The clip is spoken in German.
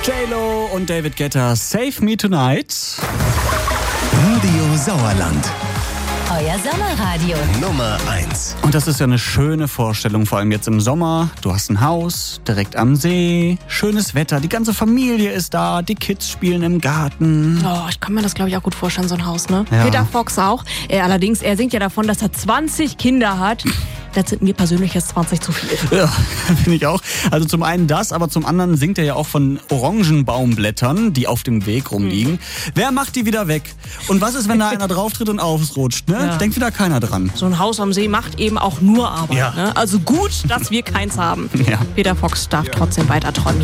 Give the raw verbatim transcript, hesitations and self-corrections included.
J-Lo und David Guetta, Save Me Tonight. Radio Sauerland. Euer Sommerradio. Nummer eins. Und das ist ja eine schöne Vorstellung, vor allem jetzt im Sommer. Du hast ein Haus direkt am See, schönes Wetter, die ganze Familie ist da, die Kids spielen im Garten. Oh, ich kann mir das, glaube ich, auch gut vorstellen, so ein Haus, ne? Ja. Peter Fox auch. Er allerdings, er singt ja davon, dass er zwanzig Kinder hat. Das sind mir persönlich jetzt zwanzig zu viel. Ja, finde ich auch. Also zum einen das, aber zum anderen singt er ja auch von Orangenbaumblättern, die auf dem Weg rumliegen. Mhm. Wer macht die wieder weg? Und was ist, wenn da einer drauftritt und ausrutscht? Ne? Ja. Denkt wieder keiner dran. So ein Haus am See macht eben auch nur Arbeit. Ja. Ne? Also gut, dass wir keins haben. Ja. Peter Fox darf trotzdem weiter träumen.